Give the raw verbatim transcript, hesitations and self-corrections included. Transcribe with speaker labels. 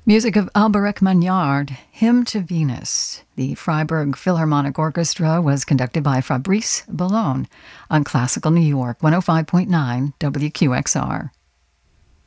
Speaker 1: Music of Alberic Magnard, Hymn to Venus. The Freiburg Philharmonic Orchestra was conducted by Fabrice Bellone on Classical New York one oh five point nine W Q X R.